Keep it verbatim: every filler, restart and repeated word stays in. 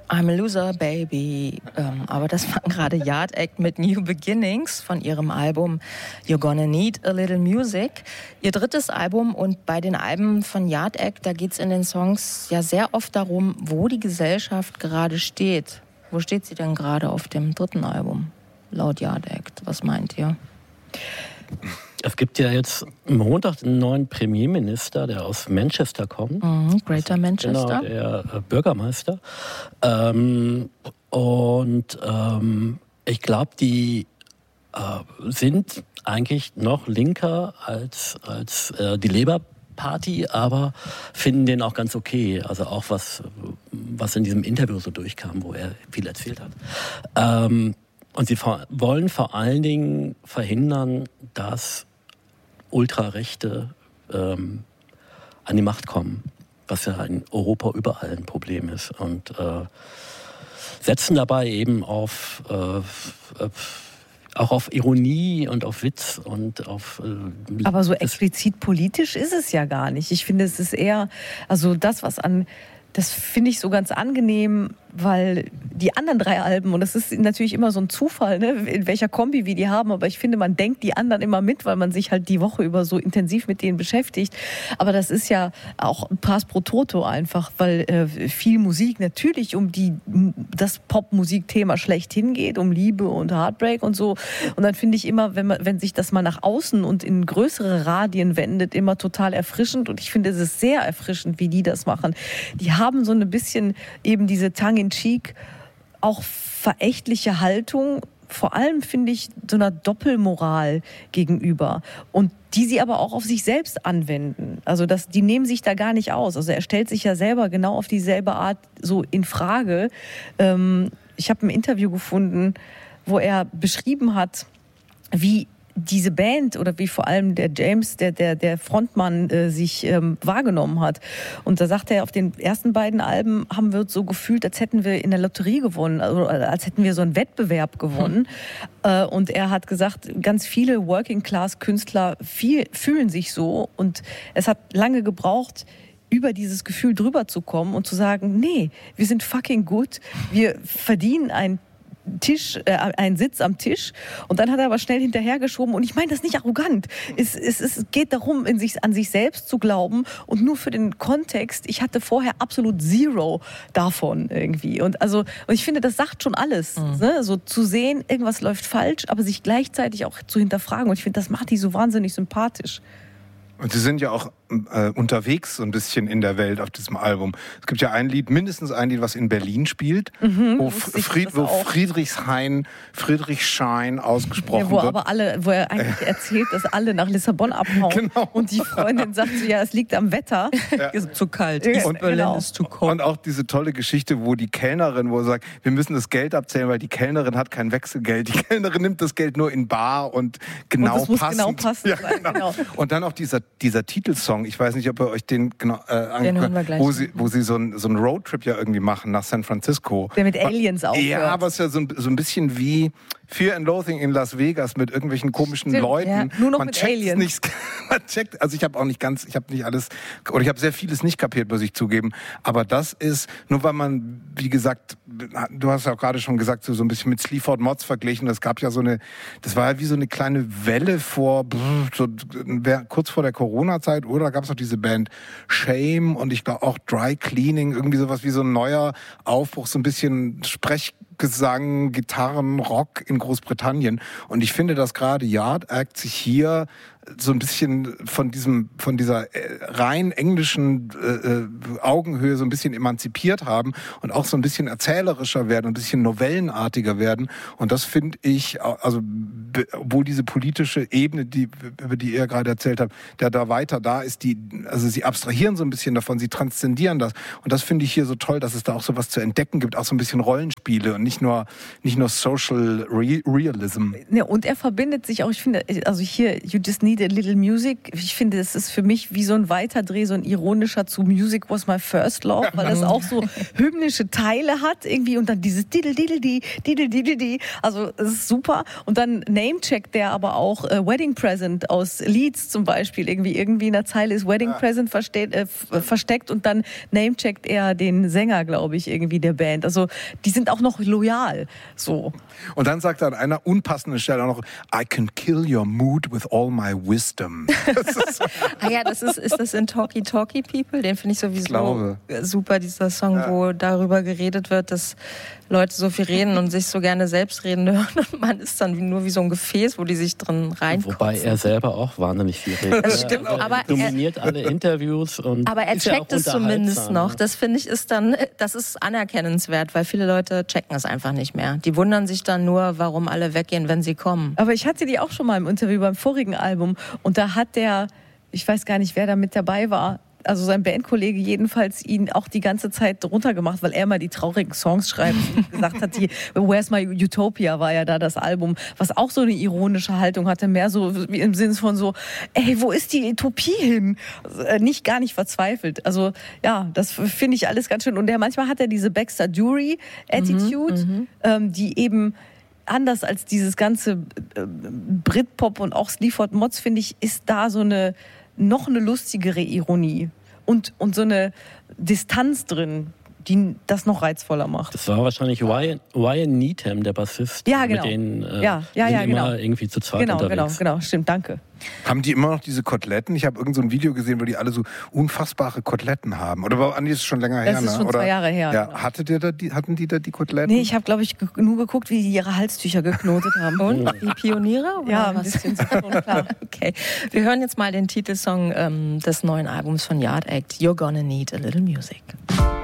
I'm a Loser, Baby. Ähm, aber das war gerade Yard Act mit New Beginnings von ihrem Album You're Gonna Need a Little Music. Ihr drittes Album, und bei den Alben von Yard Act, da geht es in den Songs ja sehr oft darum, wo die Gesellschaft gerade steht. Wo steht sie denn gerade auf dem dritten Album, laut Yard Act? Was meint ihr? Es gibt ja jetzt Montag einen neuen Premierminister, der aus Manchester kommt. Mhm, Greater Manchester. Genau, der äh, Bürgermeister. Ähm, und ähm, ich glaube, die äh, sind eigentlich noch linker als, als äh, die Labour Party, aber finden den auch ganz okay. Also auch was, was in diesem Interview so durchkam, wo er viel erzählt hat. Ähm, und sie vor, wollen vor allen Dingen verhindern, dass Ultrarechte ähm, an die Macht kommen, was ja in Europa überall ein Problem ist. Und äh, setzen dabei eben auf äh, auch auf Ironie und auf Witz und auf... Äh, Aber so explizit politisch ist es ja gar nicht. Ich finde, es ist eher, also das, was an... Das finde ich so ganz angenehm, weil die anderen drei Alben, und das ist natürlich immer so ein Zufall, ne, in welcher Kombi wir die haben, aber ich finde, man denkt die anderen immer mit, weil man sich halt die Woche über so intensiv mit denen beschäftigt. Aber das ist ja auch ein Pass pro Toto einfach, weil äh, viel Musik natürlich um die das Popmusikthema schlechthin geht, um Liebe und Heartbreak und so. Und dann finde ich immer, wenn man, wenn sich das mal nach außen und in größere Radien wendet, immer total erfrischend. Und ich finde, es ist sehr erfrischend, wie die das machen. Die haben so ein bisschen eben diese tongue-in-cheek, auch verächtliche Haltung, vor allem finde ich so einer Doppelmoral gegenüber, und die sie aber auch auf sich selbst anwenden. Also das, die nehmen sich da gar nicht aus. Also er stellt sich ja selber genau auf dieselbe Art so in Frage. Ähm, ich habe ein Interview gefunden, wo er beschrieben hat, wie diese Band oder wie vor allem der James, der, der, der Frontmann, äh, sich ähm, wahrgenommen hat. Und da sagt er, auf den ersten beiden Alben haben wir uns so gefühlt, als hätten wir in der Lotterie gewonnen, also als hätten wir so einen Wettbewerb gewonnen. Hm. Äh, und er hat gesagt, ganz viele Working-Class-Künstler viel, fühlen sich so, und es hat lange gebraucht, über dieses Gefühl drüber zu kommen und zu sagen, nee, wir sind fucking gut, wir verdienen ein Tisch, äh, einen Sitz am Tisch. Und dann hat er aber schnell hinterhergeschoben, und ich meine das nicht arrogant. Es, es, es geht darum, in sich, an sich selbst zu glauben, und nur für den Kontext, ich hatte vorher absolut zero davon irgendwie. Und also, und ich finde, das sagt schon alles. Mhm. Ne? So zu sehen, irgendwas läuft falsch, aber sich gleichzeitig auch zu hinterfragen. Und ich finde, das macht die so wahnsinnig sympathisch. Und sie sind ja auch äh, unterwegs so ein bisschen in der Welt auf diesem Album. Es gibt ja ein Lied, mindestens ein Lied, was in Berlin spielt, mhm, wo, Fried, wo Friedrichshain, Friedrichschein ausgesprochen ja, wo wird. Aber alle, wo er eigentlich erzählt, dass alle nach Lissabon abhauen. Genau. Und die Freundin sagt so, ja, es liegt am Wetter. Ja. Ist zu kalt. Ja, und, Berlin genau. ist zu kalt. Und auch diese tolle Geschichte, wo die Kellnerin, wo er sagt, wir müssen das Geld abzählen, weil die Kellnerin hat kein Wechselgeld. Die Kellnerin nimmt das Geld nur in bar und genau und das muss passend. genau passen. Ja, genau. Genau. Und dann auch dieser, dieser Titelsong, ich weiß nicht, ob ihr euch den genau äh, angeguckt habt, wo sie, wo sie so einen so einen Roadtrip ja irgendwie machen nach San Francisco. Der mit Aliens aufhört. Ja, aber es ist ja so ein, so ein bisschen wie Fear and Loathing in Las Vegas mit irgendwelchen komischen Stimmt, Leuten. Ja. Nur noch man mit Aliens. Nicht, man checkt, also ich habe auch nicht ganz, ich habe nicht alles, oder ich habe sehr vieles nicht kapiert, muss ich zugeben. Aber das ist, nur weil man, wie gesagt, du hast ja auch gerade schon gesagt, so, so ein bisschen mit Sleaford Mods verglichen. Das gab ja so eine, das war ja wie so eine kleine Welle vor, so, kurz vor der Corona-Zeit, oder da gab es noch diese Band Shame und ich glaube auch Dry Cleaning, irgendwie sowas wie so ein neuer Aufbruch, so ein bisschen Sprechgesang, Gitarren, Rock in Großbritannien. Und ich finde, dass gerade Yard Act sich hier so ein bisschen von diesem, von dieser äh, rein englischen äh, Augenhöhe so ein bisschen emanzipiert haben und auch so ein bisschen erzählerischer werden und ein bisschen novellenartiger werden. Und das finde ich, also obwohl diese politische Ebene, die, über die ihr gerade erzählt habt, der da weiter da ist, die, also sie abstrahieren so ein bisschen davon, sie transzendieren das. Und das finde ich hier so toll, dass es da auch so was zu entdecken gibt, auch so ein bisschen Rollenspiele und nicht nur, nicht nur Social Re- Realism. Ja, und er verbindet sich auch, ich finde, also hier, You Just Need Need a Little Music. Ich finde, es ist für mich wie so ein Weiterdreh, so ein ironischer zu Music Was My First Love, weil es auch so hymnische Teile hat irgendwie und dann dieses Diddle Diddle Di, Diddle Diddle Di. Also es ist super. Und dann Namecheckt der aber auch äh, Wedding Present aus Leeds zum Beispiel. Irgendwie, irgendwie in der Zeile ist Wedding Present versteht, äh, versteckt und dann namecheckt er den Sänger, glaube ich, irgendwie der Band. Also die sind auch noch loyal. So. Und dann sagt er an einer unpassenden Stelle auch noch, I can kill your mood with all my wisdom. Das ist ah ja, das ist, ist das in Talkie Talkie People? Den finde ich sowieso glaube. super, dieser Song, ja. wo darüber geredet wird, dass Leute so viel reden und sich so gerne selbst reden hören und man ist dann nur wie so ein Gefäß, wo die sich drin reinkotzen. Wobei er selber auch wahnsinnig viel redet. Das stimmt, er aber dominiert er, alle Interviews und aber er ist ja checkt auch es zumindest noch. Das finde ich ist dann, das ist anerkennenswert, weil viele Leute checken es einfach nicht mehr. Die wundern sich dann nur, warum alle weggehen, wenn sie kommen. Aber ich hatte die auch schon mal im Interview beim vorigen Album und da hat der, ich weiß gar nicht, wer da mit dabei war, also sein Bandkollege jedenfalls ihn auch die ganze Zeit runtergemacht, weil er mal die traurigen Songs schreibt und gesagt hat, die Where's My Utopia war ja da das Album, was auch so eine ironische Haltung hatte, mehr so im Sinne von so, ey, wo ist die Utopie hin? Nicht, gar nicht verzweifelt. Also ja, das finde ich alles ganz schön. Und der, manchmal hat er diese Baxter Dury Attitude, mhm, ähm, die eben anders als dieses ganze äh, Britpop und auch Sleaford Mods, finde ich, ist da so eine noch eine lustigere Ironie und, und so eine Distanz drin, die das noch reizvoller macht. Das war wahrscheinlich Ryan, Ryan Needham, der Bassist. Ja, genau. Mit denen äh, ja, ja, ja, immer genau. irgendwie zu zweit genau, unterwegs. Genau, genau, stimmt, danke. Haben die immer noch diese Koteletten? Ich habe irgend so ein Video gesehen, wo die alle so unfassbare Koteletten haben. Oder war Andi, ist schon länger her, Das ist ne? schon Oder, zwei Jahre her. Ja, Genau. hattet ihr da die, hatten die da die Koteletten? Nee, ich habe, glaube ich, ge- nur geguckt, wie die ihre Halstücher geknotet haben. Und die Pioniere? Oder Ja, ein was? bisschen so, schon klar. Okay, wir hören jetzt mal den Titelsong ähm, des neuen Albums von Yard Act, You're Gonna Need a Little Music.